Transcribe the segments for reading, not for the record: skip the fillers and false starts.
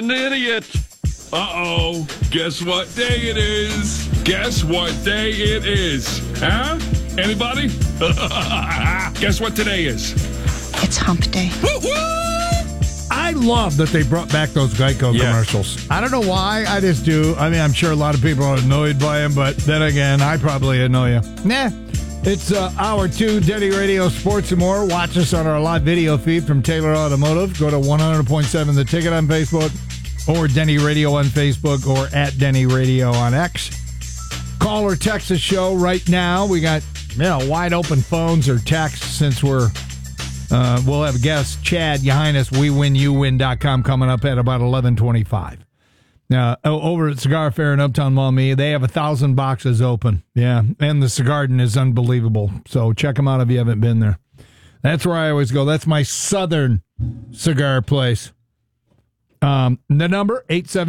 An idiot. Uh-oh. Guess what day it is? Guess what day it is? Huh? Anybody? Guess what today is? It's hump day. I love that they brought back those Geico commercials. I don't know why. I just do. I mean, I'm sure a lot of people are annoyed by them, but then again, I probably annoy you. Nah. It's Hour 2, Denny Radio Sports and More. Watch us on our live video feed from Taylor Automotive. Go to 100.7 The Ticket on Facebook, or Denny Radio on Facebook, or at Denny Radio on X. Call or text the show right now. We got wide open phones or texts since we'll have guests, Chad Yohannes, WeWinYouWin.com, coming up at about 11:25. Now, over at Cigar Fair in Uptown Maumee, they have 1,000 boxes open. Yeah, and the Cigar Garden is unbelievable. So check them out if you haven't been there. That's where I always go. That's my southern cigar place. The number,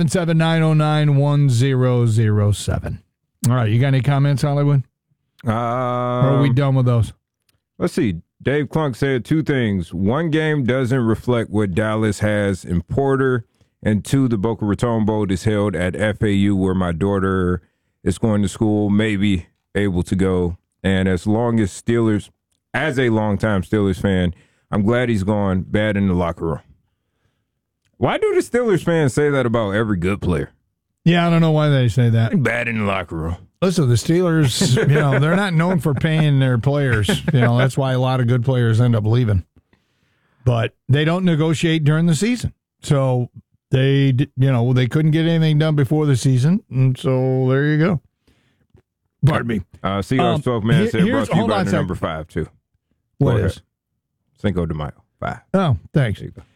877-909-1007. All right, you got any comments, Hollywood? Or are we done with those? Let's see. Dave Klunk said two things. One, game doesn't reflect what Dallas has in Porter. And two, the Boca Raton Bowl is held at FAU, where my daughter is going to school, maybe able to go. And as long as Steelers, as a longtime Steelers fan, I'm glad he's gone. Bad in the locker room. Why do the Steelers fans say that about every good player? Yeah, I don't know why they say that. Bad in the locker room. Listen, the Steelers, they're not known for paying their players. That's why a lot of good players end up leaving. But they don't negotiate during the season. So they couldn't get anything done before the season. And so there you go. Pardon me. Seahawks 12 man said brought to you by the number 5, too. What is? Cinco de Mayo, 5. Oh, thanks.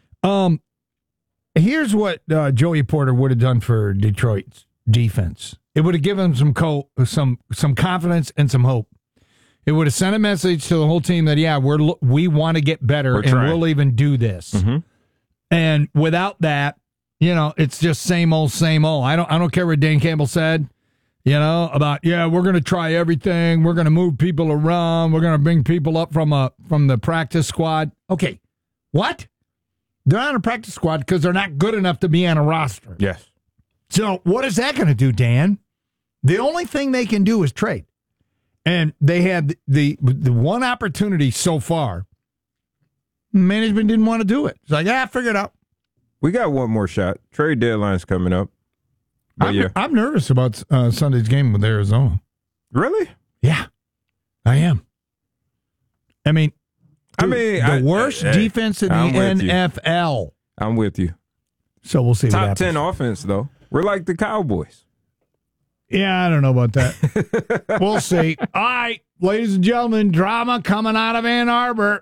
Here's what Joey Porter would have done for Detroit's defense. It would have given them some confidence and some hope. It would have sent a message to the whole team that we want to get better and we'll even do this. Mm-hmm. And without that, it's just same old, same old. I don't care what Dan Campbell said, about we're going to try everything. We're going to move people around. We're going to bring people up from the practice squad. Okay, what? They're on a practice squad because they're not good enough to be on a roster. Yes. So what is that going to do, Dan? The only thing they can do is trade. And they had the one opportunity so far. Management didn't want to do it. It's like, figure it out. We got one more shot. Trade deadline's coming up. I'm nervous about Sunday's game with Arizona. Really? Yeah, I am. The worst defense in the NFL. I'm with you. So we'll see. Top 10 offense, though. We're like the Cowboys. Yeah, I don't know about that. We'll see. All right, ladies and gentlemen, drama coming out of Ann Arbor.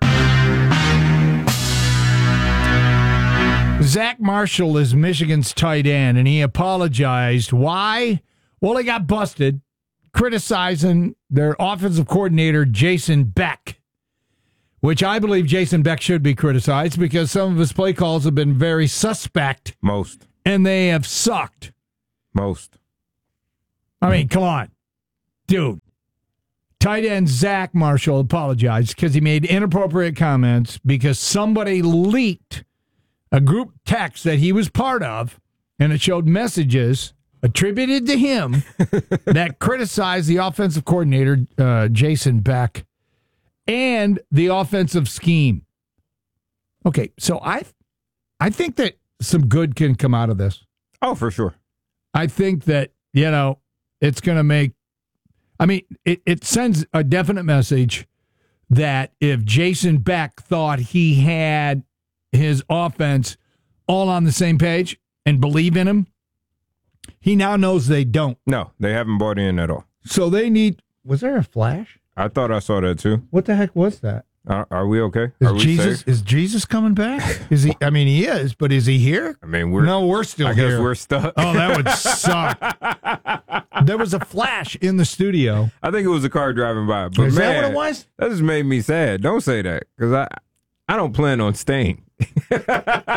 Zach Marshall is Michigan's tight end, and he apologized. Why? Well, he got busted criticizing their offensive coordinator, Jason Beck, which I believe Jason Beck should be criticized because some of his play calls have been very suspect. Most. And they have sucked. Most. I mean, come on. Dude. Tight end Zach Marshall apologized because he made inappropriate comments because somebody leaked a group text that he was part of, and it showed messages attributed to him that criticized the offensive coordinator, Jason Beck, and the offensive scheme. Okay, so I think that some good can come out of this. Oh, for sure. I think that, it's going to make, it sends a definite message that if Jason Beck thought he had his offense all on the same page and believe in him, he now knows they don't. No, they haven't bought in at all. So they need, was there a flash? I thought I saw that too. What the heck was that? Are we okay? Is Jesus coming back? Is he? He is, but is he here? We're still here. I guess we're stuck. Oh, that would suck. There was a flash in the studio. I think it was a car driving by. But is that what it was? That just made me sad. Don't say that, because I don't plan on staying. It's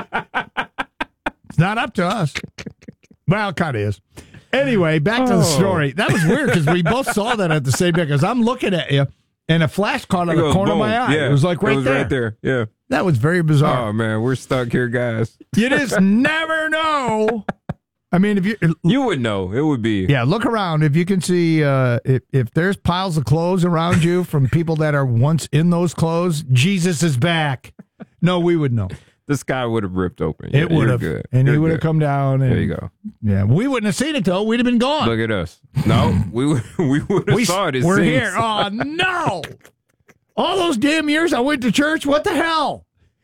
not up to us. Well, it kind of is. Anyway, back to the story. That was weird because we both saw that at the same time. Because I'm looking at you, and a flash caught on It the goes corner of boom. my eye. Yeah, It was like right there. right there. Yeah. That was very bizarre. Oh man, we're stuck here, guys. You just never know. I mean, You would know. It would be. Yeah, look around. If you can see, if there's piles of clothes around you from people that are once in those clothes, Jesus is back. No, we would know. The sky would have ripped open. It would have. And he would have come down. And, there you go. Yeah, we wouldn't have seen it, though. We'd have been gone. Look at us. No, we would have saw it. We're here. Oh, no. All those damn years I went to church, what the hell?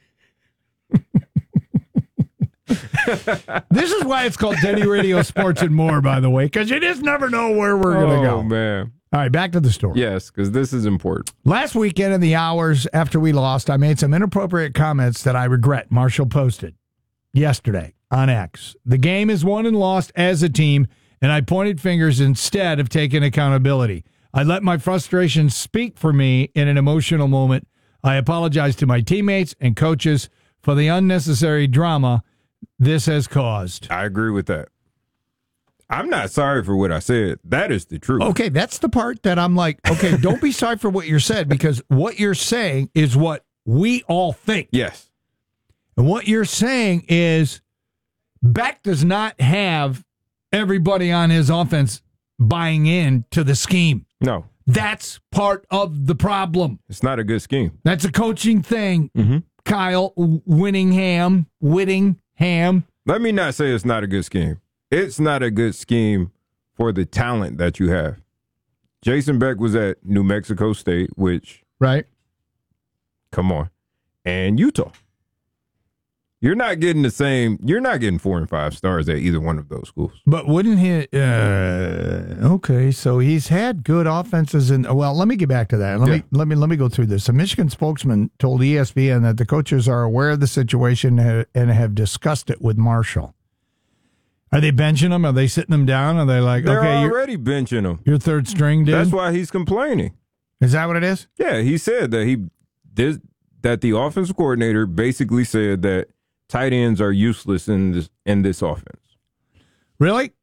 This is why it's called Denny Radio Sports and More, by the way, because you just never know where we're going to go. Oh, man. All right, back to the story. Yes, because this is important. Last weekend, in the hours after we lost, I made some inappropriate comments that I regret. Marshall posted yesterday on X. The game is won and lost as a team, and I pointed fingers instead of taking accountability. I let my frustration speak for me in an emotional moment. I apologize to my teammates and coaches for the unnecessary drama this has caused. I agree with that. I'm not sorry for what I said. That is the truth. Okay, that's the part that I'm like, okay, don't be sorry for what you said, because what you're saying is what we all think. Yes. And what you're saying is Beck does not have everybody on his offense buying in to the scheme. No. That's part of the problem. It's not a good scheme. That's a coaching thing. Mm-hmm. Kyle Whittingham. Let me not say it's not a good scheme. It's not a good scheme for the talent that you have. Jason Beck was at New Mexico State, which, right? Come on, and Utah. You're not getting the same. You're not getting 4 and 5 stars at either one of those schools. But wouldn't he? Okay, so he's had good offenses. Well, let me get back to that. Let me go through this. A Michigan spokesman told ESPN that the coaches are aware of the situation and have discussed it with Marshall. Are they benching him? Are they sitting him down? Are they like, they're okay, already benching him? Your third string, dude. That's why he's complaining. Is that what it is? Yeah, he said that that the offensive coordinator basically said that tight ends are useless in this offense. Really?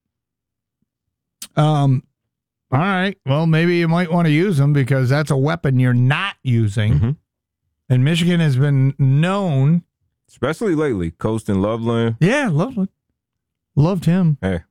All right. Well, maybe you might want to use them because that's a weapon you're not using. Mm-hmm. And Michigan has been known, especially lately, coasting Loveland. Yeah, Loveland. Loved him. Hey.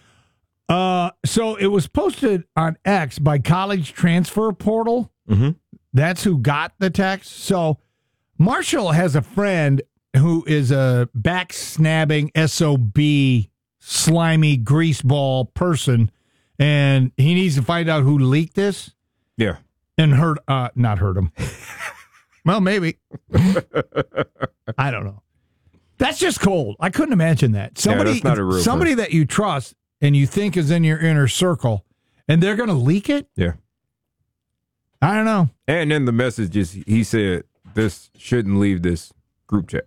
So it was posted on X by College Transfer Portal. Mm-hmm. That's who got the text. So Marshall has a friend who is a backsnabbing SOB, slimy greaseball person, and he needs to find out who leaked this. Yeah. And not hurt him. Well, maybe. I don't know. That's just cold. I couldn't imagine that. That's not a real somebody person that you trust and you think is in your inner circle, and they're going to leak it? Yeah. I don't know. And in the messages, he said this shouldn't leave this group chat.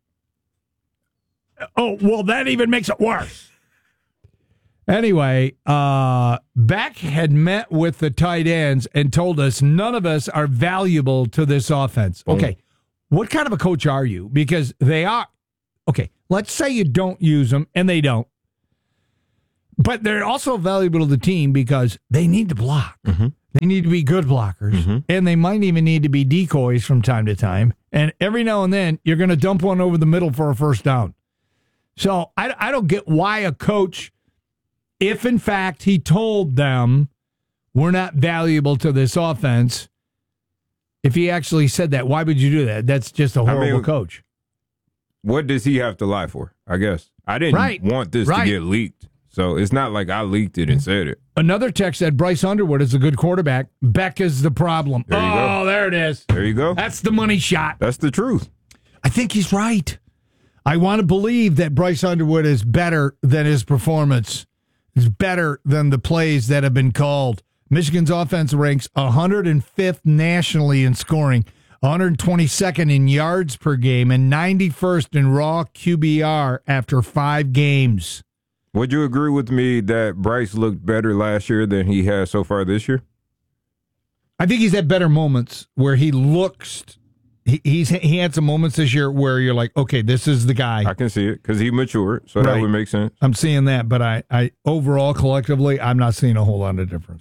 Oh, well, that even makes it worse. Anyway, Beck had met with the tight ends and told us none of us are valuable to this offense. Okay, what kind of a coach are you? Because they are. Okay, let's say you don't use them, and they don't. But they're also valuable to the team because they need to block. Mm-hmm. They need to be good blockers, and they might even need to be decoys from time to time. And every now and then, you're going to dump one over the middle for a first down. So I don't get why a coach, if in fact he told them we're not valuable to this offense, if he actually said that, why would you do that? That's just a horrible coach. What does he have to lie for? I guess. I didn't want this to get leaked. So it's not like I leaked it and said it. Another text said Bryce Underwood is a good quarterback. Beck is the problem. There you go. There it is. There you go. That's the money shot. That's the truth. I think he's right. I want to believe that Bryce Underwood is better than his performance. Is better than the plays that have been called. Michigan's offense ranks 105th nationally in scoring, 122nd in yards per game, and 91st in raw QBR after 5 games. Would you agree with me that Bryce looked better last year than he has so far this year? I think he's had better moments where he looks. He had some moments this year where you're like, okay, this is the guy. I can see it because he matured, so that would make sense. I'm seeing that, but I overall, collectively, I'm not seeing a whole lot of difference.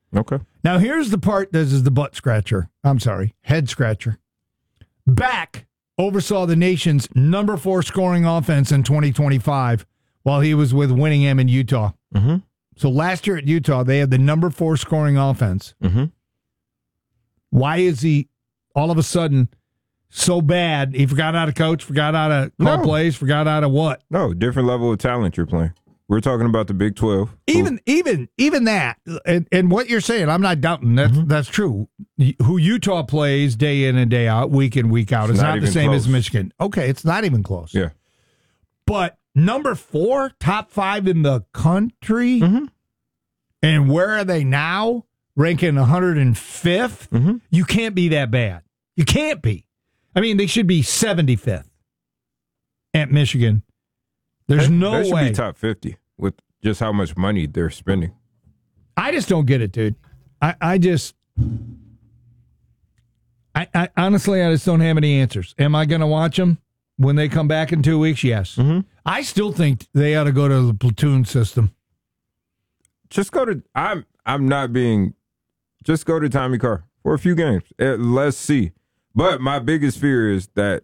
Okay. Now, here's the part that is the butt scratcher. I'm sorry, head scratcher. Back oversaw the nation's number 4 scoring offense in 2025 while he was with Winningham in Utah. Mm-hmm. So last year at Utah, they had the number 4 scoring offense. Mm-hmm. Why is he all of a sudden so bad? He forgot how to coach, forgot how to call plays, forgot how to what? No, different level of talent you're playing. We're talking about the Big 12. Even that, and what you're saying, I'm not doubting that's true. Who Utah plays day in and day out, week in, week out, is not the same as Michigan. Okay, it's not even close. Yeah. But number 4, top 5 in the country, and where are they now? Ranking 105th? You can't be that bad. You can't be. I mean, they should be 75th at Michigan. There's no way. They should be top 50 with just how much money they're spending. I just don't get it, dude. I honestly, I just don't have any answers. Am I going to watch them when they come back in 2 weeks? Yes. I still think they ought to go to the platoon system. Just go to. Just go to Tommy Carr for a few games. Let's see. But my biggest fear is that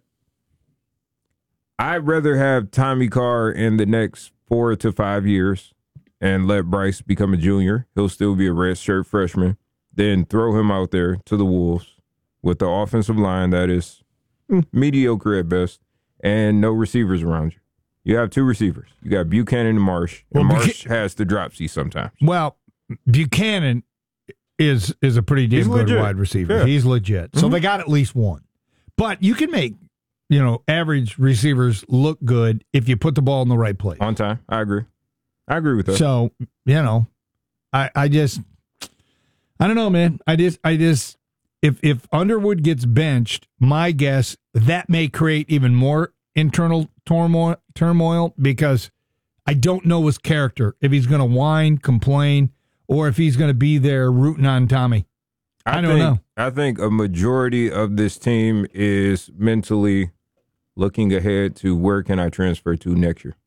I'd rather have Tommy Carr in the next 4 to 5 years and let Bryce become a junior. He'll still be a redshirt freshman. Then throw him out there to the Wolves with the offensive line that is mediocre at best and no receivers around you. You have 2 receivers. You got Buchanan and Marsh. And Marsh has the dropsy sometimes. Well, Buchanan is a pretty damn good wide receiver. Yeah. He's legit. So they got at least one. But you can make average receivers look good if you put the ball in the right place. On time. I agree with that. So, I don't know, man. I just if Underwood gets benched, my guess that may create even more internal turmoil because I don't know his character. If he's going to whine, complain, or if he's going to be there rooting on Tommy. I don't know. I think a majority of this team is mentally looking ahead to where can I transfer to next year.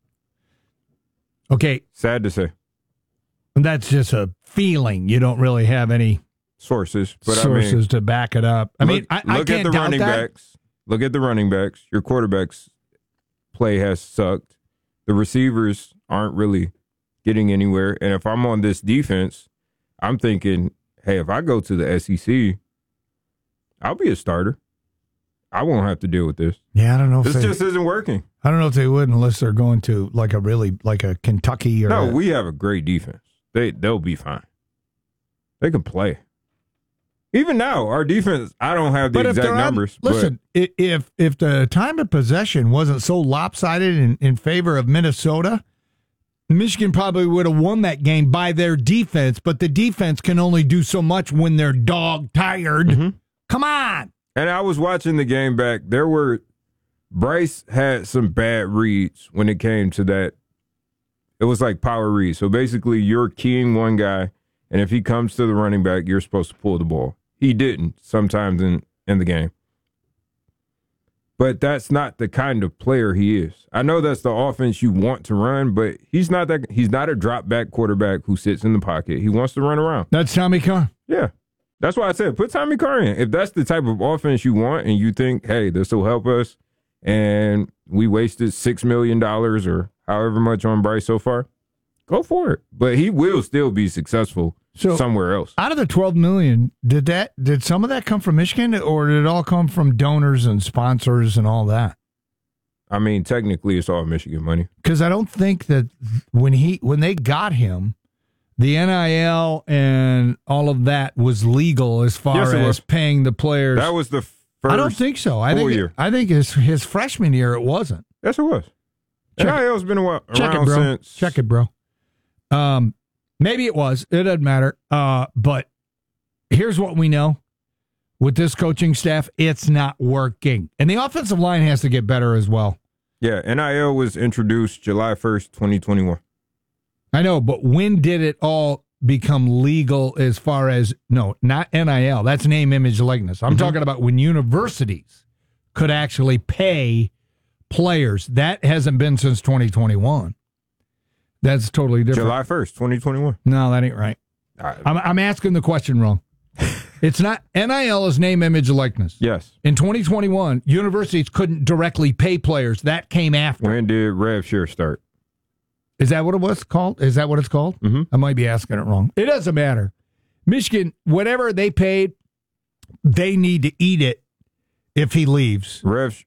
Okay. Sad to say. And that's just a feeling. You don't really have any sources to back it up. I can't at the running backs. Look at the running backs. Your quarterback's play has sucked. The receivers aren't really getting anywhere. And if I'm on this defense, I'm thinking, hey, if I go to the SEC, I'll be a starter. I won't have to deal with this. Yeah, I don't know. This just isn't working. I don't know if they would unless they're going to like a Kentucky or. No, we have a great defense. They'll be fine. They can play. Even now, our defense, I don't have the exact numbers. Listen, if the time of possession wasn't so lopsided in favor of Minnesota, Michigan probably would have won that game by their defense, but the defense can only do so much when they're dog tired. Come on. And I was watching the game back. Bryce had some bad reads when it came to that. It was like power reads. So basically, you're keying one guy, and if he comes to the running back, you're supposed to pull the ball. He didn't sometimes in the game. But that's not the kind of player he is. I know that's the offense you want to run, but he's not a drop back quarterback who sits in the pocket. He wants to run around. That's Tommy Carr. Yeah. That's why I said put Tommy Carr in. If that's the type of offense you want and you think, hey, this will help us, and we wasted $6 million or however much on Bryce so far, go for it. But he will still be successful somewhere else. Out of the $12 million, did some of that come from Michigan, or did it all come from donors and sponsors and all that? I mean, technically, it's all Michigan money. Because I don't think that when they got him, the NIL and all of that was legal as far as paying the players. That was the first. I don't think so. I think his freshman year it wasn't. Yes, it was. NIL's been around since. Check it, bro. Maybe it was. It doesn't matter. But here's what we know. With this coaching staff, it's not working. And the offensive line has to get better as well. Yeah, NIL was introduced July 1st, 2021. I know, but when did it all become legal as far as, no, not NIL, that's name, image, likeness. I'm talking about when universities could actually pay players. That hasn't been since 2021. That's totally different. July 1st, 2021. No, that ain't right. I'm asking the question wrong. It's not NIL is name, image, likeness. Yes. In 2021, universities couldn't directly pay players. That came after. When did Rev Share start? Is that what it was called? Is that what it's called? Mm-hmm. I might be asking it wrong. It doesn't matter. Michigan, whatever they paid, they need to eat it if he leaves.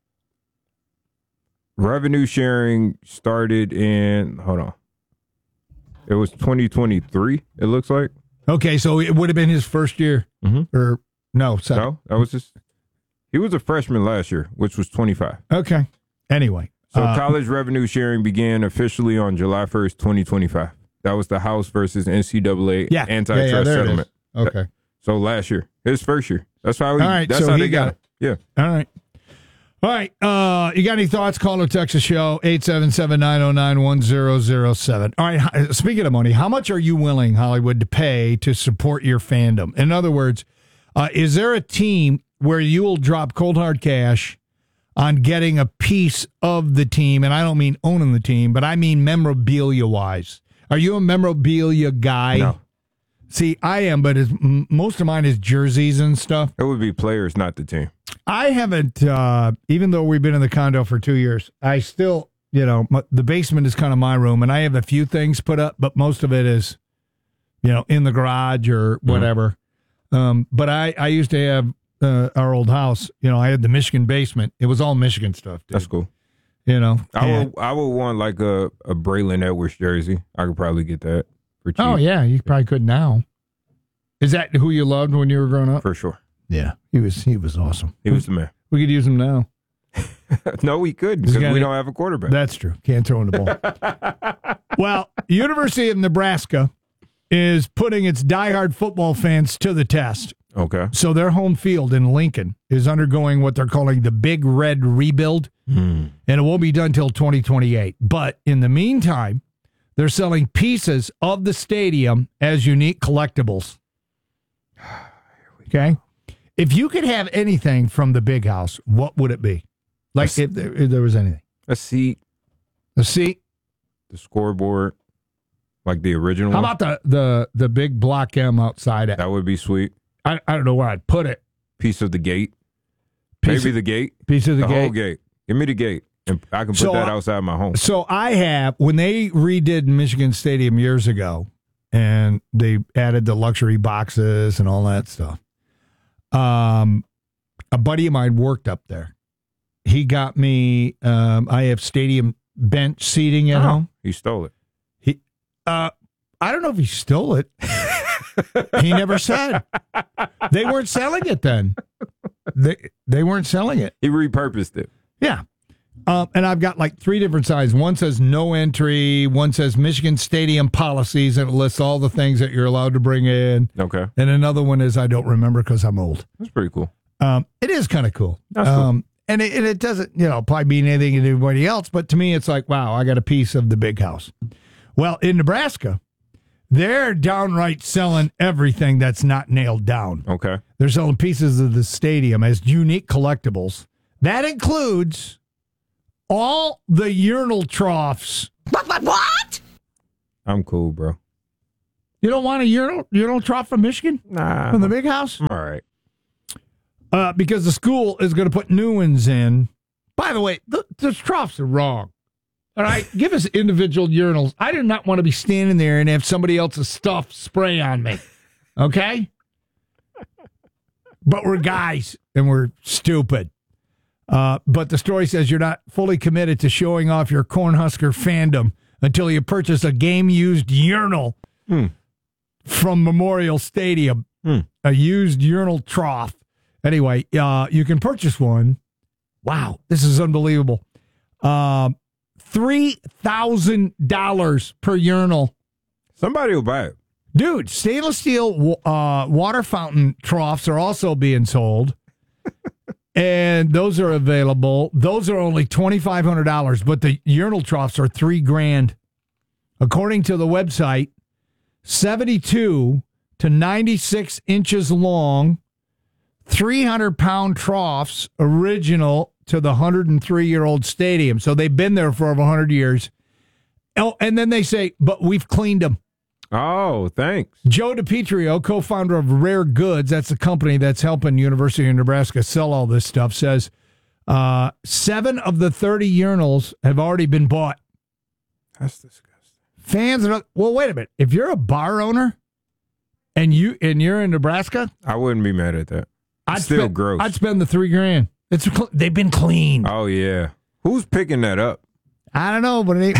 Revenue sharing started in, hold on. It was 2023, it looks like. Okay, so it would have been his first year. Mm-hmm. Or no, second. No, that was just, he was a freshman last year, which was 25. Okay. Anyway. So college revenue sharing began officially on July 1st, 2025. That was the House versus NCAA antitrust settlement. Okay. So last year, his first year. That's how so they got it. Yeah. All right. All right. You got any thoughts? Call or text the show, 877-909-1007. All right. Speaking of money, how much are you willing, Hollywood, to pay to support your fandom? In other words, is there a team where you will drop cold hard cash on getting a piece of the team? And I don't mean owning the team, but I mean memorabilia-wise. Are you a memorabilia guy? No. See, I am, but most of mine is jerseys and stuff. It would be players, not the team. I haven't, even though we've been in the condo for 2 years, I still, the basement is kind of my room, and I have a few things put up, but most of it is, in the garage or whatever. But I used to have our old house. I had the Michigan basement. It was all Michigan stuff, dude. That's cool. I would want like a Braylon Edwards jersey. I could probably get that for cheap. Oh, yeah, you probably could now. Is that who you loved when you were growing up? For sure. Yeah, he was awesome. He was the man. We could use him now. No, we couldn't because we don't have a quarterback. That's true. Can't throw in the ball. Well, University of Nebraska is putting its diehard football fans to the test. Okay. So their home field in Lincoln is undergoing what they're calling the Big Red Rebuild, and it won't be done until 2028. But in the meantime, they're selling pieces of the stadium as unique collectibles. Okay? If you could have anything from the Big House, what would it be? Like if there was anything. A seat. A seat? The scoreboard. Like the original How one. about the big Block M outside? That would be sweet. I don't know where I'd put it. Piece of the gate. Maybe the gate. Piece of the gate. Whole gate. Give me the gate. And I can put that outside my home. So I have, when they redid Michigan Stadium years ago, and they added the luxury boxes and all that stuff, a buddy of mine worked up there. He got me, I have stadium bench seating at home. He stole it. I don't know if he stole it. He never said. They weren't selling it then. They weren't selling it. He repurposed it. Yeah. And I've got like 3 different sizes. One says no entry. One says Michigan Stadium policies, and it lists all the things that you're allowed to bring in. Okay. And another one is I don't remember because I'm old. That's pretty cool. It is kind of cool. That's cool. And it doesn't, probably mean anything to anybody else, but to me, it's like, wow, I got a piece of the Big House. Well, in Nebraska, they're downright selling everything that's not nailed down. Okay. They're selling pieces of the stadium as unique collectibles. That includes all the urinal troughs. What? I'm cool, bro. You don't want a urinal trough from Michigan? Nah. From the Big House? All right. Because the school is going to put new ones in. By the way, the troughs are wrong. All right? Give us individual urinals. I do not want to be standing there and have somebody else's stuff spray on me. Okay? But we're guys, and we're stupid. But the story says you're not fully committed to showing off your Cornhusker fandom until you purchase a game-used urinal from Memorial Stadium, a used urinal trough. Anyway, you can purchase one. Wow, this is unbelievable. $3,000 per urinal. Somebody will buy it. Dude, stainless steel water fountain troughs are also being sold. And those are available. Those are only $2,500, but the urinal troughs are $3,000. According to the website, 72 to 96 inches long, 300-pound troughs, original to the 103-year-old stadium. So they've been there for over 100 years. Oh, and then they say, but we've cleaned them. Oh, thanks. Joe DiPietro, co-founder of Rare Goods, that's the company that's helping University of Nebraska sell all this stuff, says 7 of the 30 urinals have already been bought. That's disgusting. Fans are well. Wait a minute. If you're a bar owner and you're in Nebraska, I wouldn't be mad at that. Still gross. I'd spend the $3,000. They've been cleaned. Oh yeah. Who's picking that up? I don't know, but it ain't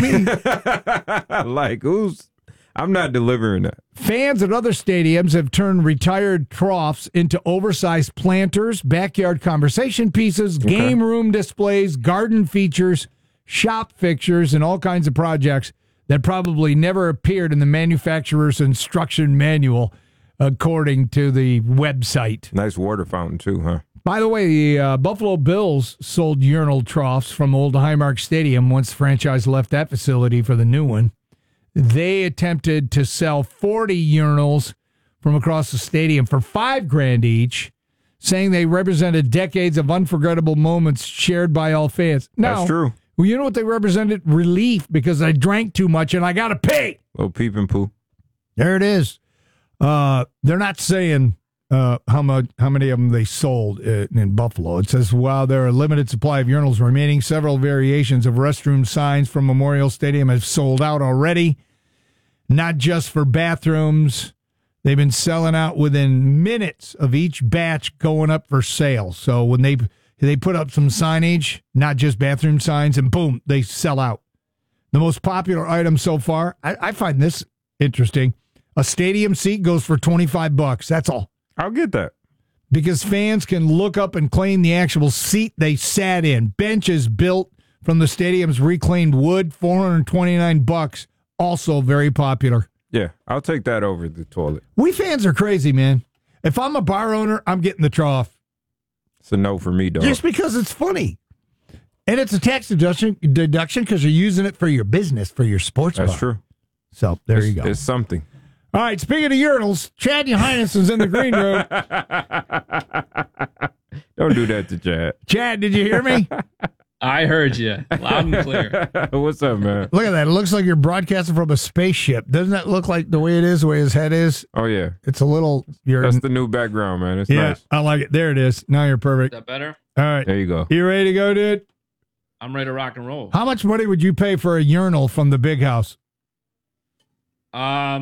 me. Like I'm not delivering that. Fans at other stadiums have turned retired troughs into oversized planters, backyard conversation pieces, game room displays, garden features, shop fixtures, and all kinds of projects that probably never appeared in the manufacturer's instruction manual, according to the website. Nice water fountain, too, huh? By the way, the Buffalo Bills sold urinal troughs from Old Highmark Stadium once the franchise left that facility for the new one. They attempted to sell 40 urinals from across the stadium for $5,000 each, saying they represented decades of unforgettable moments shared by all fans. Now, that's true. Well, you know what they represented? Relief, because I drank too much and I got to pay. Little peep and poo. There it is. They're not saying how many of them they sold in Buffalo. It says, while there are a limited supply of urinals remaining, several variations of restroom signs from Memorial Stadium have sold out already. Not just for bathrooms. They've been selling out within minutes of each batch going up for sale. So when they put up some signage, not just bathroom signs, and boom, they sell out. The most popular item so far, I find this interesting. A stadium seat goes for $25. That's all. I'll get that. Because fans can look up and claim the actual seat they sat in. Benches built from the stadium's reclaimed wood, $429. Also very popular. Yeah, I'll take that over the toilet. We fans are crazy, man. If I'm a bar owner, I'm getting the trough. It's a no for me, dog. Just because it's funny. And it's a tax deduction because you're using it for your business, for your sports bar. That's true. So there you go. It's something. All right, speaking of urinals, Chad Johannes is in the green room. Don't do that to Chad. Chad, did you hear me? I heard you loud and clear. What's up, man? Look at that. It looks like you're broadcasting from a spaceship. Doesn't that look like the way it is, the way his head is? Oh, yeah. It's a little... That's the new background, man. It's nice. I like it. There it is. Now you're perfect. Is that better? All right. There you go. You ready to go, dude? I'm ready to rock and roll. How much money would you pay for a urinal from the big house? About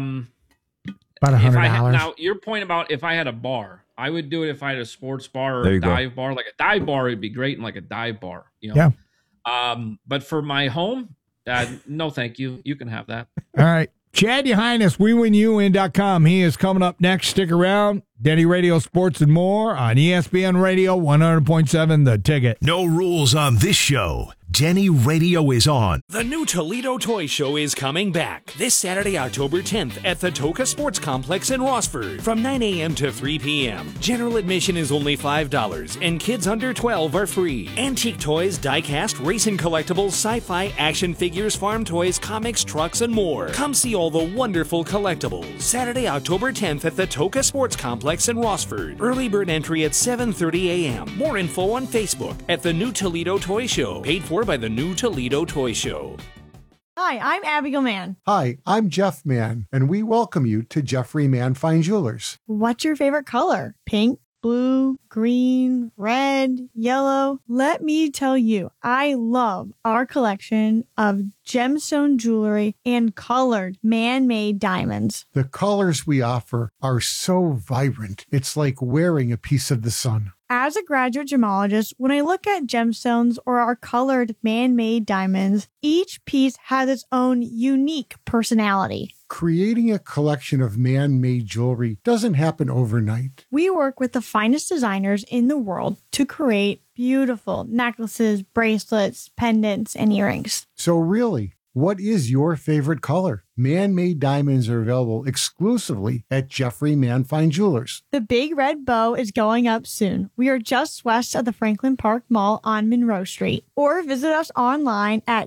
$100. Now, your point about if I had a bar, I would do it if I had a sports bar or a dive bar. Like a dive bar would be great in like a dive bar, you know? Yeah. But for my home, no, thank you. You can have that. All right. Chad Johannes, WeWinUWin.com. He is coming up next. Stick around. Denny Radio Sports and more on ESPN Radio 100.7 The Ticket. No rules on this show. Denny Radio is on. The new Toledo Toy Show is coming back this Saturday, October 10th at the Toka Sports Complex in Rossford from 9 a.m. to 3 p.m. General admission is only $5 and kids under 12 are free. Antique toys, die-cast, racing collectibles, sci-fi, action figures, farm toys, comics, trucks, and more. Come see all the wonderful collectibles. Saturday, October 10th at the Toka Sports Complex in Rossford. Early bird entry at 7:30 a.m. More info on Facebook at the New Toledo Toy Show. Paid for by the New Toledo Toy Show. Hi, I'm Abigail Mann. Hi, I'm Jeff Mann, and we welcome you to Jeffrey Mann Fine Jewelers. What's your favorite color? Pink, blue, green, red, yellow? Let me tell you, I love our collection of gemstone jewelry and colored man-made diamonds. The colors we offer are so vibrant, it's like wearing a piece of the sun. As a graduate gemologist, when I look at gemstones or our colored man-made diamonds, each piece has its own unique personality. Creating a collection of man-made jewelry doesn't happen overnight. We work with the finest designers in the world to create beautiful necklaces, bracelets, pendants, and earrings. So really, what is your favorite color? Man-made diamonds are available exclusively at Jeffrey Mann Fine Jewelers. The Big Red Bow is going up soon. We are just west of the Franklin Park Mall on Monroe Street. Or visit us online at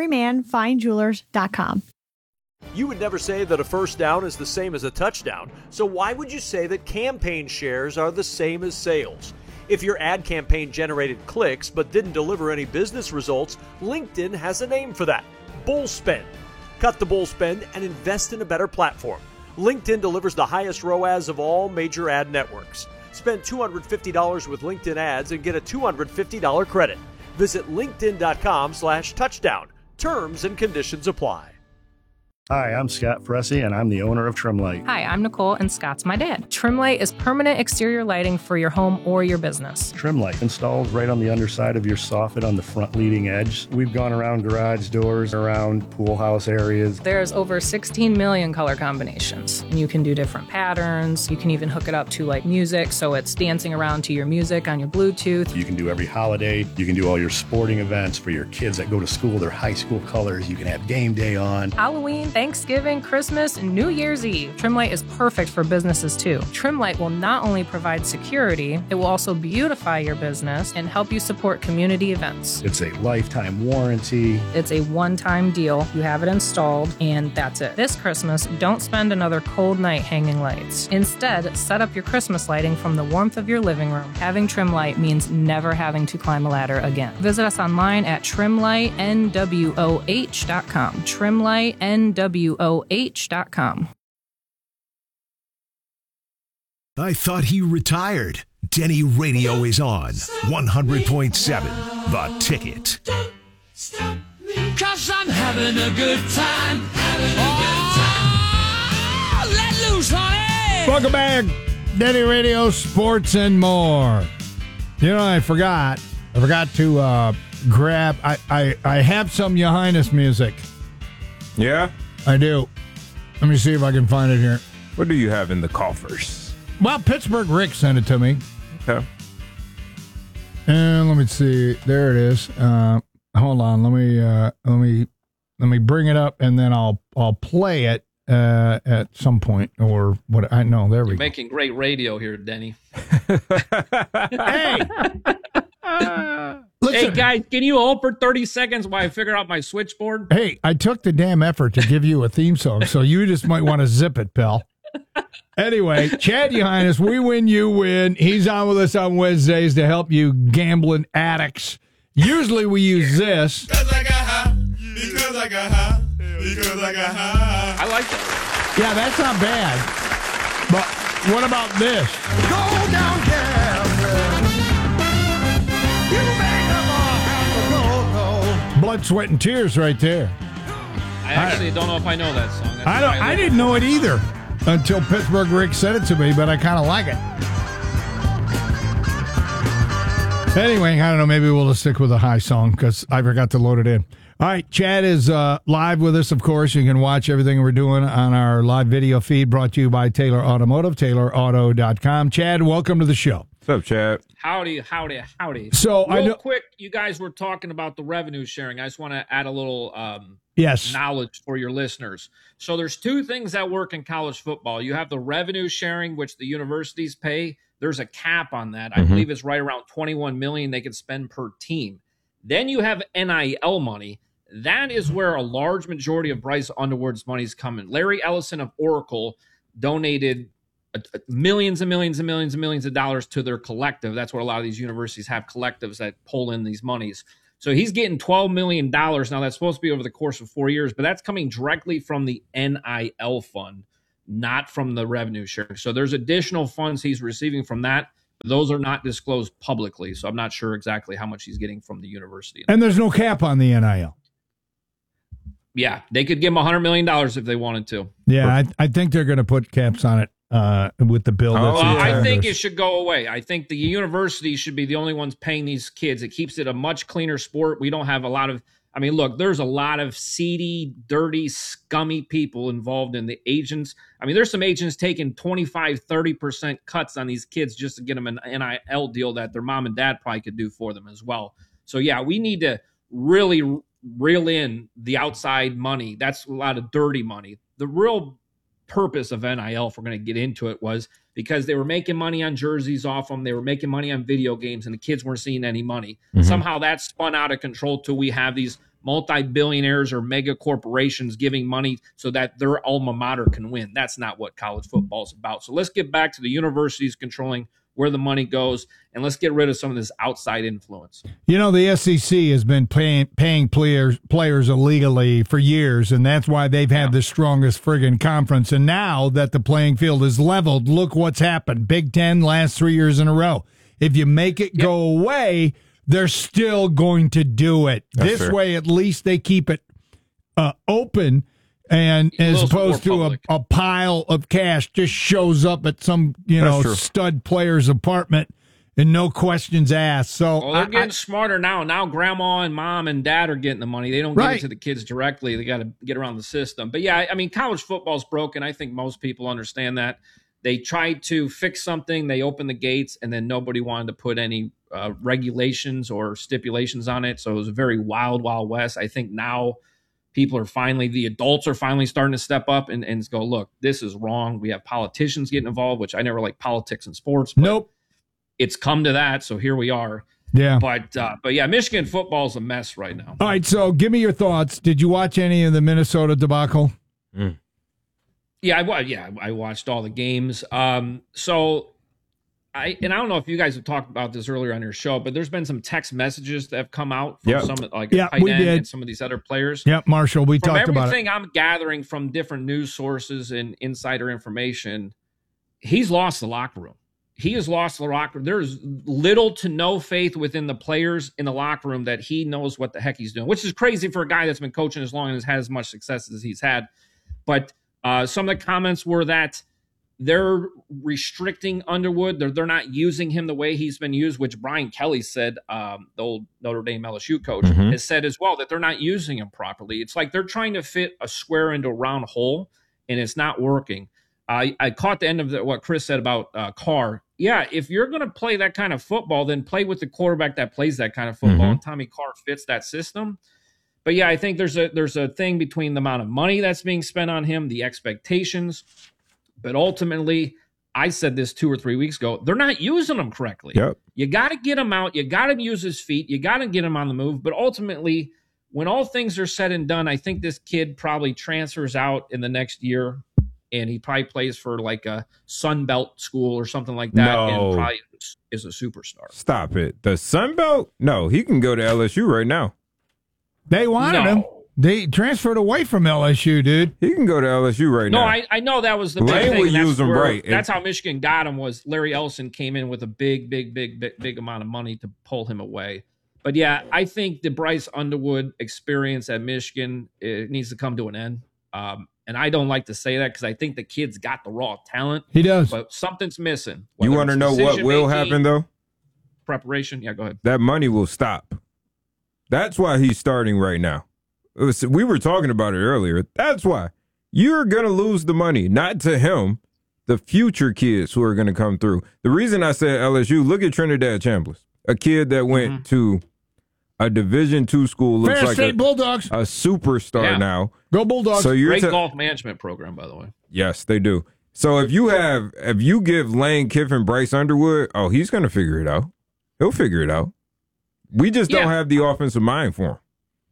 jeffreymannfinejewelers.com. You would never say that a first down is the same as a touchdown, so why would you say that campaign shares are the same as sales? If your ad campaign generated clicks but didn't deliver any business results, LinkedIn has a name for that: bull spend. Cut the bull spend and invest in a better platform. LinkedIn delivers the highest ROAS of all major ad networks. Spend $250 with LinkedIn ads and get a $250 credit. Visit linkedin.com/touchdown. Terms and conditions apply. Hi, I'm Scott Fressy, and I'm the owner of Trimlight. Hi, I'm Nicole, and Scott's my dad. Trimlight is permanent exterior lighting for your home or your business. Trimlight installs right on the underside of your soffit on the front leading edge. We've gone around garage doors, around pool house areas. There's over 16 million color combinations. And you can do different patterns. You can even hook it up to like music, so it's dancing around to your music on your Bluetooth. You can do every holiday. You can do all your sporting events for your kids that go to school, their high school colors. You can have game day on. Halloween, Thanksgiving, Christmas, and New Year's Eve. Trimlight is perfect for businesses too. Trimlight will not only provide security, it will also beautify your business and help you support community events. It's a lifetime warranty. It's a one-time deal. You have it installed, and that's it. This Christmas, don't spend another cold night hanging lights. Instead, set up your Christmas lighting from the warmth of your living room. Having Trimlight means never having to climb a ladder again. Visit us online at trimlightnwoh.com. trimlightnwoh.com. I thought he retired. Denny Radio is on 100.7 The Ticket. Cause I'm having a good time. Let loose, honey. Welcome back. Denny Radio, sports and more. You know, I forgot to grab. I have some Your Highness music. Yeah? I do. Let me see if I can find it here. What do you have in the coffers? Well, Pittsburgh Rick sent it to me. Okay. And let me see. There it is. Hold on. Let me bring it up, and then I'll play it at some point, or what? I know. There we go. Making great radio here, Denny. Hey. Listen. Hey, guys, can you hold for 30 seconds while I figure out my switchboard? Hey, I took the damn effort to give you a theme song, so you just might want to zip it, pal. Anyway, Chad Your Highness, we win, you win. He's on with us on Wednesdays to help you gambling addicts. Usually we use this. Because I got high. Because I got high. Because I got high. I like that. Yeah, that's not bad. But what about this? Go down gambling. You may never have to go. Blood, sweat, and tears right there. I actually don't know if I know that song. I didn't know it either until Pittsburgh Rick said it to me, but I kind of like it. Anyway, I don't know. Maybe we'll just stick with a high song because I forgot to load it in. All right, Chad is live with us, of course. You can watch everything we're doing on our live video feed brought to you by Taylor Automotive, taylorauto.com. Chad, welcome to the show. What's up, Chad? Howdy. So Real quick, you guys were talking about the revenue sharing. I just want to add a little knowledge for your listeners. So there's two things that work in college football. You have the revenue sharing, which the universities pay. There's a cap on that. I believe it's right around $21 million they can spend per team. Then you have NIL money. That is where a large majority of Bryce Underwood's money is coming. Larry Ellison of Oracle donated millions and millions and millions and millions of dollars to their collective. That's what a lot of these universities have, collectives that pull in these monies. So he's getting $12 million. Now, that's supposed to be over the course of 4 years, but that's coming directly from the NIL fund, not from the revenue sharing. So there's additional funds he's receiving from that. Those are not disclosed publicly, so I'm not sure exactly how much he's getting from the university. And there's no cap on the NIL. Yeah, they could give him $100 million if they wanted to. Yeah, I think they're going to put caps on it with the bill. I think it should go away. I think the universities should be the only ones paying these kids. It keeps it a much cleaner sport. We don't have a lot of, look, there's a lot of seedy, dirty, scummy people involved in the agents. There's some agents taking 25, 30% cuts on these kids just to get them an NIL deal that their mom and dad probably could do for them as well. So, yeah, we need to really reel in the outside money. That's a lot of dirty money. The real purpose of NIL, if we're going to get into it, was because they were making money on jerseys off them. They were making money on video games, and the kids weren't seeing any money. Somehow that spun out of control till we have these multi-billionaires or mega corporations giving money so that their alma mater can win. That's not what college football is about. So let's get back to the universities controlling where the money goes, and let's get rid of some of this outside influence. You know, the SEC has been paying players illegally for years, and that's why they've had the strongest friggin' conference. And now that the playing field is leveled, look what's happened. Big Ten last 3 years in a row. If you make it go away, they're still going to do it. That's this fair. way, at least they keep it open, and as opposed to a pile of cash just shows up at some stud player's apartment and no questions asked. So they're getting smarter now. Now grandma and mom and dad are getting the money. They don't give it to the kids directly. They got to get around the system. But yeah, I mean, college football's broken. I think most people understand that. They tried to fix something. They opened the gates, and then nobody wanted to put any regulations or stipulations on it. So it was a very wild, wild west. I think now the adults are finally starting to step up and go, look, this is wrong. We have politicians getting involved, which I never like politics in sports. But nope. It's come to that, so here we are. Yeah. But yeah, Michigan football is a mess right now. All right, so give me your thoughts. Did you watch any of the Minnesota debacle? Yeah, I watched all the games. So I don't know if you guys have talked about this earlier on your show, but there's been some text messages that have come out from some tight end and some of these other players. Yep, Marshall, we talked about it. From everything I'm gathering from different news sources and insider information, he's lost the locker room. He has lost the locker room. There's little to no faith within the players in the locker room that he knows what the heck he's doing, which is crazy for a guy that's been coaching as long and has had as much success as he's had. But some of the comments were that they're restricting Underwood. They're not using him the way he's been used, which Brian Kelly said, the old Notre Dame LSU coach, has said as well, that they're not using him properly. It's like they're trying to fit a square into a round hole, and it's not working. I caught the end of what Chris said about Carr. Yeah, if you're going to play that kind of football, then play with the quarterback that plays that kind of football, and Tommy Carr fits that system. But yeah, I think there's a thing between the amount of money that's being spent on him, the expectations. But ultimately, I said this 2 or 3 weeks ago, they're not using him correctly. Yep. You got to get him out. You got to use his feet. You got to get him on the move. But ultimately, when all things are said and done, I think this kid probably transfers out in the next year, and he probably plays for like a Sun Belt school or something like that, and probably is a superstar. Stop it. The Sun Belt? No, he can go to LSU right now. They wanted him. They transferred away from LSU, dude. He can go to LSU right now. No, I know that was the big Lane thing. will use him right. That's how Michigan got him. Was Larry Ellison came in with a big amount of money to pull him away. But yeah, I think the Bryce Underwood experience at Michigan, it needs to come to an end. And I don't like to say that because I think the kid's got the raw talent. He does, but something's missing. You want to know what will happen though? Preparation. Yeah, go ahead. That money will stop. That's why he's starting right now. We were talking about it earlier. That's why. You're going to lose the money, not to him, the future kids who are going to come through. The reason I said LSU, look at Trinidad Chambliss, a kid that went to a Division II school, looks Fair like State Bulldogs. A superstar now. Go Bulldogs. So Great golf management program, by the way. Yes, they do. So if you give Lane Kiffin Bryce Underwood, he's going to figure it out. He'll figure it out. We just don't have the offensive mind for him.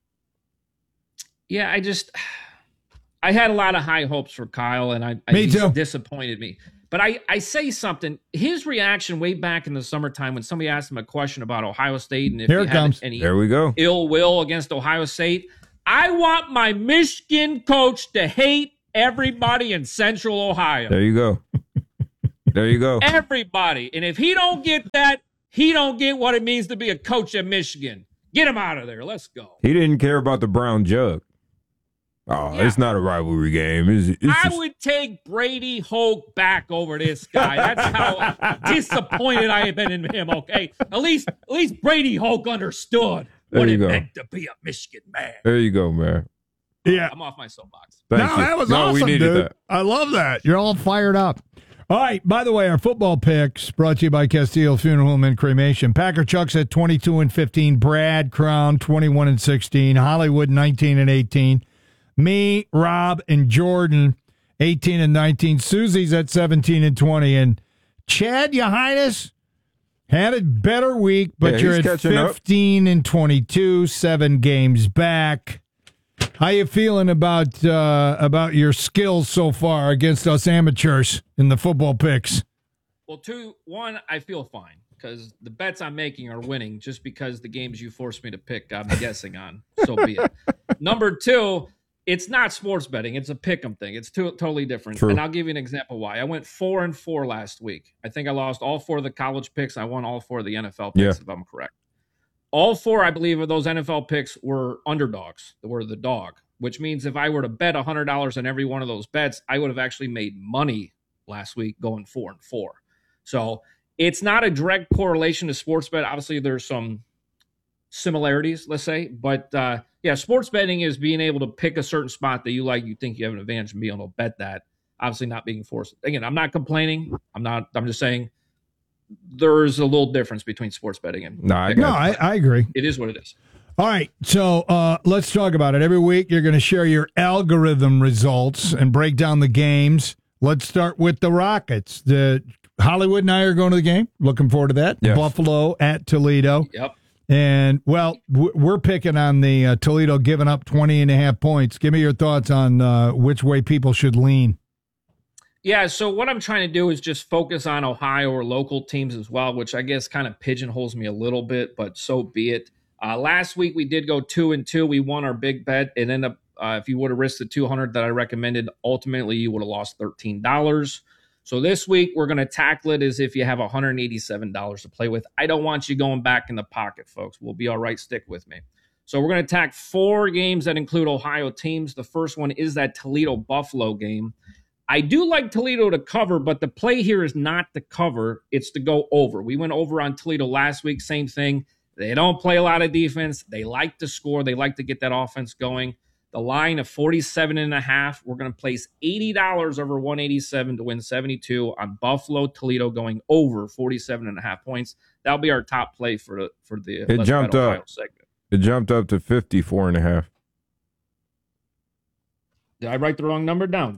Yeah, I had a lot of high hopes for Kyle, and Me too. Disappointed me. But I say something. His reaction way back in the summertime when somebody asked him a question about Ohio State and if he had any there we go. ill will against Ohio State. I want my Michigan coach to hate everybody in Central Ohio. There you go. There you go. Everybody. And if he don't get that, he don't get what it means to be a coach at Michigan. Get him out of there. Let's go. He didn't care about the brown jug. It's not a rivalry game. I would take Brady Hoke back over this guy. That's how disappointed I have been in him, okay? At least Brady Hoke understood what it meant to be a Michigan man. There you go, man. Yeah. I'm off my soapbox. That was awesome, we needed dude. that. I love that. You're all fired up. All right, by the way, our football picks brought to you by Castillo Funeral Home and Cremation. Packer Chuck's at 22-15, Brad Crown 21-16, Hollywood 19-18, me, Rob, and Jordan 18-19, Susie's at 17-20, and Chad, your highness, had a better week, but you're at 15-22, 7 games back. How you feeling about your skills so far against us amateurs in the football picks? Well, 1, I feel fine because the bets I'm making are winning just because the games you forced me to pick, I'm guessing on. So be it. Number 2, it's not sports betting. It's a pick'em thing. It's totally different. True. And I'll give you an example why. I went 4-4 last week. I think I lost all 4 of the college picks. I won all 4 of the NFL picks, if I'm correct. All 4, I believe, of those NFL picks were underdogs. They were the dog, which means if I were to bet $100 on every one of those bets, I would have actually made money last week going 4-4. So it's not a direct correlation to sports bet. Obviously, there's some similarities, let's say. But, sports betting is being able to pick a certain spot that you like, you think you have an advantage in being able to bet that. Obviously not being forced. Again, I'm not complaining. I'm just saying there's a little difference between sports betting and I agree. It is what it is. All right, so let's talk about it. Every week you're going to share your algorithm results and break down the games. Let's start with the Rockets. Hollywood and I are going to the game. Looking forward to that. Yes. Buffalo at Toledo. Yep. And, well, we're picking on the Toledo giving up 20.5 points. Give me your thoughts on which way people should lean. Yeah, so what I'm trying to do is just focus on Ohio or local teams as well, which I guess kind of pigeonholes me a little bit, but so be it. Last week we did go 2-2. We won our big bet. It ended up, if you would have risked the $200 that I recommended, ultimately you would have lost $13. So this week, we're going to tackle it as if you have $187 to play with. I don't want you going back in the pocket, folks. We'll be all right. Stick with me. So we're going to attack 4 games that include Ohio teams. The first one is that Toledo-Buffalo game. I do like Toledo to cover, but the play here is not to cover. It's to go over. We went over on Toledo last week. Same thing. They don't play a lot of defense. They like to score. They like to get that offense going. The line of 47.5. We're going to place $80 over 187 to win 72 on Buffalo Toledo going over 47.5 points. That'll be our top play for the. It jumped up. Segment. It jumped up to 54.5. Did I write the wrong number down?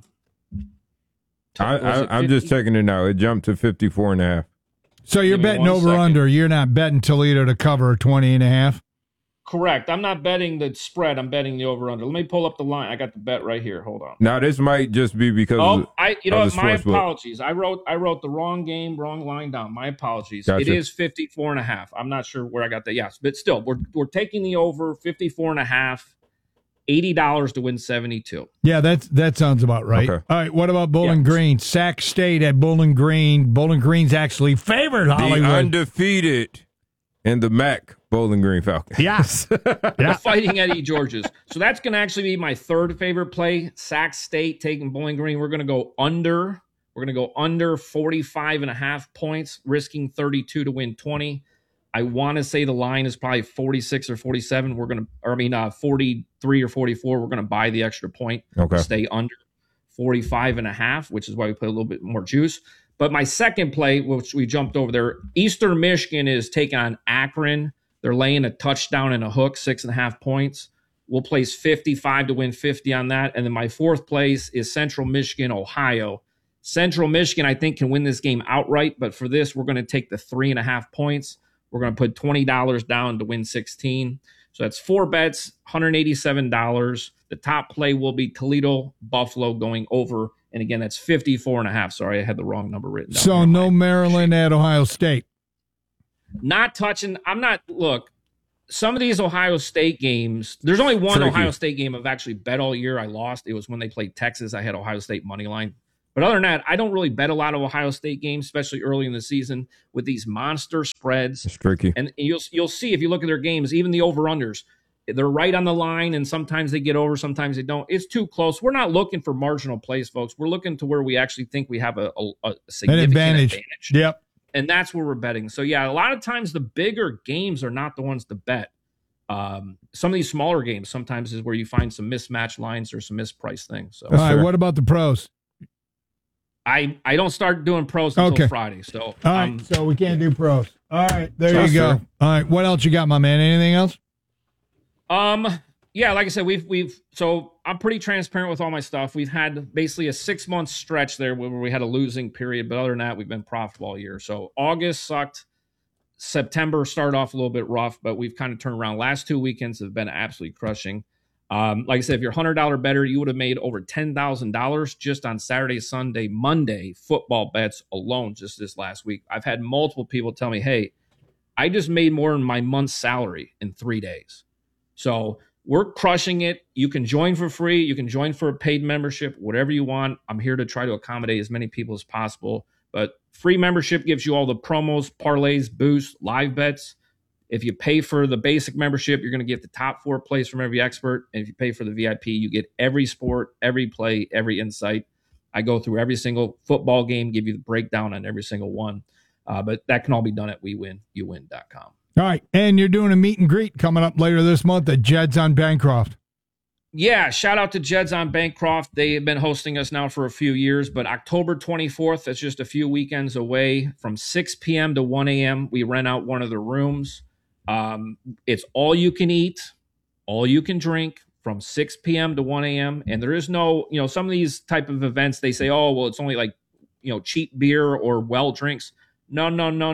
I'm just checking it now. It jumped to 54.5. So you're betting over under. You're not betting Toledo to cover 20.5. Correct. I'm not betting the spread. I'm betting the over-under. Let me pull up the line. I got the bet right here. Hold on. Now this might just be because. My apologies. I wrote the wrong game, wrong line down. My apologies. Gotcha. It is 54.5. I'm not sure where I got that. Yes, but still, we're taking the over 54.5. $80 to win 72. Yeah, that sounds about right. Okay. All right, what about Bowling Green? Sac State at Bowling Green. Bowling Green's actually favored Hollywood. The undefeated in the MAC Bowling Green Falcons. Yes. Fighting Eddie George's. So that's going to actually be my third favorite play. Sac State taking Bowling Green. We're going to go under. We're going to go under 45.5 points, risking 32 to win 20. I want to say the line is probably 46 or 47. 43 or 44. We're going to buy the extra point. Okay. Stay under 45.5, which is why we put a little bit more juice. But my second play, which we jumped over there, Eastern Michigan is taking on Akron. They're laying a touchdown and a hook, 6.5 points. We'll place 55 to win 50 on that. And then my fourth place is Central Michigan, Ohio. Central Michigan, I think, can win this game outright. But for this, we're going to take the 3.5 points. We're going to put $20 down to win 16. So that's 4 bets, $187. The top play will be Toledo, Buffalo going over. And again, that's 54.5. Sorry, I had the wrong number written down. So no Maryland at Ohio State. Not touching. Look, some of these Ohio State games, there's only one Ohio State game I've actually bet all year. I lost. It was when they played Texas. I had Ohio State money line. But other than that, I don't really bet a lot of Ohio State games, especially early in the season with these monster spreads. It's tricky. And you'll see if you look at their games, even the over-unders, they're right on the line, and sometimes they get over, sometimes they don't. It's too close. We're not looking for marginal plays, folks. We're looking to where we actually think we have a significant advantage. Yep. And that's where we're betting. So, yeah, a lot of times the bigger games are not the ones to bet. Some of these smaller games sometimes is where you find some mismatched lines or some mispriced things. So, all right, what about the pros? I don't start doing pros until Friday. So all right, so we can't do pros. All right, there you go. All right, what else you got, my man? Anything else? Yeah, like I said, we've so I'm pretty transparent with all my stuff. We've had basically a 6-month stretch there where we had a losing period, but other than that, we've been profitable all year. So August sucked. September started off a little bit rough, but we've kind of turned around. Last 2 weekends have been absolutely crushing. Like I said, if you're $100 better, you would have made over $10,000 just on Saturday, Sunday, Monday football bets alone just this last week. I've had multiple people tell me, hey, I just made more than my month's salary in 3 days. So we're crushing it. You can join for free. You can join for a paid membership, whatever you want. I'm here to try to accommodate as many people as possible. But free membership gives you all the promos, parlays, boosts, live bets. If you pay for the basic membership, you're going to get the top 4 plays from every expert. And if you pay for the VIP, you get every sport, every play, every insight. I go through every single football game, give you the breakdown on every single one. But that can all be done at WeWinYouWin.com. All right. And you're doing a meet and greet coming up later this month at Jed's on Bancroft. Yeah, shout out to Jed's on Bancroft. They have been hosting us now for a few years, but October 24th, that's just a few weekends away, from 6 p.m. to 1 a.m., we rent out one of the rooms. It's all you can eat, all you can drink from 6 p.m. to 1 a.m. And there is no, some of these type of events, they say, oh, well, it's only like, cheap beer or well drinks. No.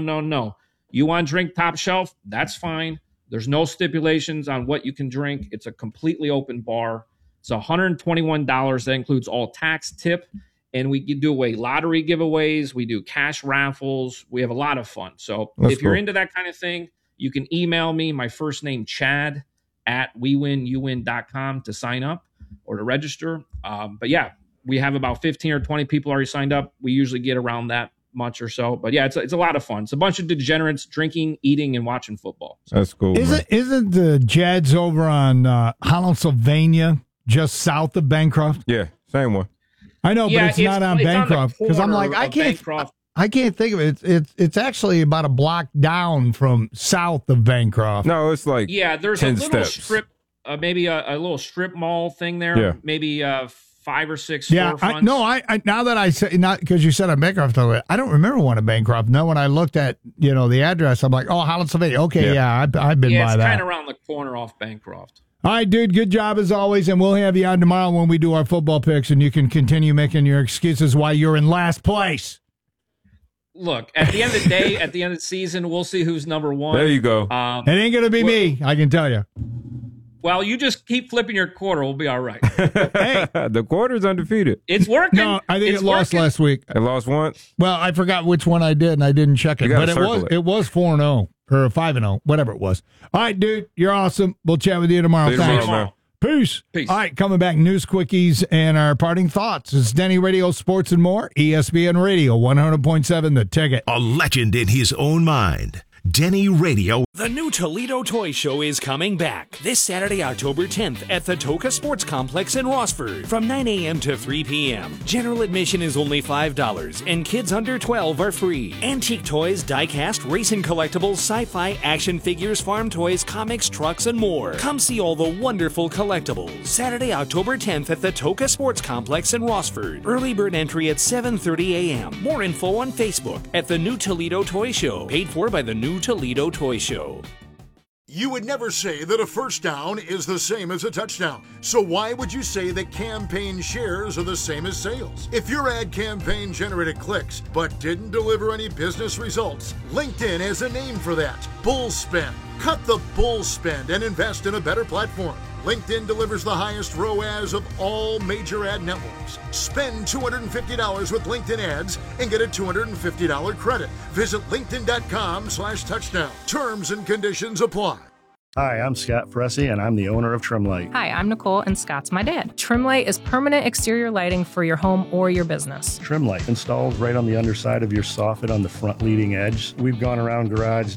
You want to drink top shelf? That's fine. There's no stipulations on what you can drink. It's a completely open bar. It's $121. That includes all tax, tip, and we do away lottery giveaways. We do cash raffles. We have a lot of fun. So if you're into that kind of thing, you can email me, my first name, Chad, at WeWinYouWin.com to sign up or to register. But yeah, we have about 15 or 20 people already signed up. We usually get around that much or so. But yeah, it's a lot of fun. It's a bunch of degenerates drinking, eating, and watching football. So. That's cool. Isn't the Jed's over on Holland, Sylvania, just south of Bancroft? Yeah, same one. I know, but it's not on Bancroft, because I'm like, I can't think of it. It's actually about a block down from south of Bancroft. No, it's like there's 10 a little steps. strip, maybe a little strip mall thing there. Yeah. Maybe 5 or 6 Yeah, storefronts. I now that I say, not because you said on Bancroft, I don't remember one in Bancroft. Now when I looked at the address, I'm like, oh, Holland, Sylvania. Okay, I've been by that. It's kind of around the corner off Bancroft. All right, dude, good job as always, and we'll have you on tomorrow when we do our football picks, and you can continue making your excuses why you're in last place. Look, at the end of the day, at the end of the season, we'll see who's number one. There you go. It ain't going to be me, I can tell you. Well, you just keep flipping your quarter. We'll be all right. Hey, the quarter's undefeated. It's working. No, I think it lost last week. It lost once? Well, I forgot which one I did, and I didn't check it. But it was 4-0 or 5-0, whatever it was. All right, dude, you're awesome. We'll chat with you tomorrow. Thanks. Tomorrow, Peace. Peace. All right, coming back, news quickies and our parting thoughts. It's Denny Radio Sports and More, ESPN Radio, 100.7 The Ticket. A legend in his own mind. Denny Radio. The new Toledo Toy Show is coming back this Saturday, October 10th at the Toka Sports Complex in Rossford from 9 a.m. to 3 p.m. General admission is only $5 and kids under 12 are free. Antique toys, die-cast, racing collectibles, sci-fi, action figures, farm toys, comics, trucks, and more. Come see all the wonderful collectibles. Saturday, October 10th at the Toka Sports Complex in Rossford. Early bird entry at 7:30 a.m. More info on Facebook at the new Toledo Toy Show. Paid for by the new Toledo Toy Show. You would never say that a first down is the same as a touchdown. So why would you say that campaign shares are the same as sales? If your ad campaign generated clicks but didn't deliver any business results, LinkedIn has a name for that. Bull spend. Cut the bull spend and invest in a better platform. LinkedIn delivers the highest ROAS of all major ad networks. Spend $250 with LinkedIn ads and get a $250 credit. Visit linkedin.com/touchdown. Terms and conditions apply. Hi, I'm Scott Fressy, and I'm the owner of Trimlight. Hi, I'm Nicole, and Scott's my dad. Trimlight is permanent exterior lighting for your home or your business. Trimlight installs right on the underside of your soffit on the front leading edge. We've gone around garage